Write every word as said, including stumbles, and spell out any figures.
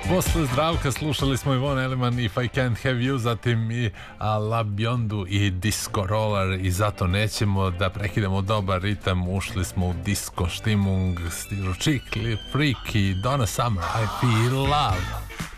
Posle Zdravka slušali smo Ivonne Elliman, If I Can't Have You, zatim i La Biondu i Disco Roller, i zato nećemo da prekidamo dobar ritam. Ušli smo u disco štimung, stižu Chick, Freak i Donna Summer, I Feel Love.